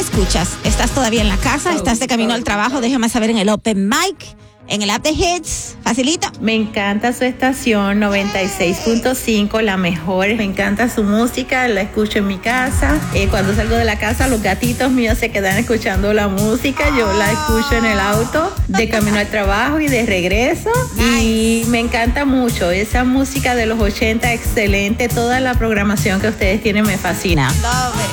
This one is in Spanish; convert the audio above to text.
escuchas? ¿Estás todavía en la casa? ¿Estás de camino al trabajo? Déjame saber en el Open Mic, en el app de Hits. Facilito. Me encanta su estación 96.5, la mejor. Me encanta su música, la escucho en mi casa. Cuando salgo de la casa, los gatitos míos se quedan escuchando la música. Yo la escucho en el auto, de camino al trabajo y de regreso. Y me encanta mucho esa música de los 80, excelente. Toda la programación que ustedes tienen me fascina. Love it.